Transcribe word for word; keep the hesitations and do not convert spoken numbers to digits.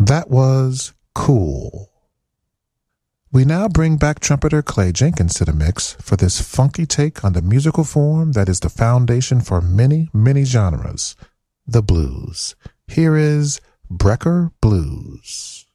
That was cool. We now bring back trumpeter Clay Jenkins to the mix for this funky take on the musical form that is the foundation for many, many genres, the blues. Here is Brecker Blues.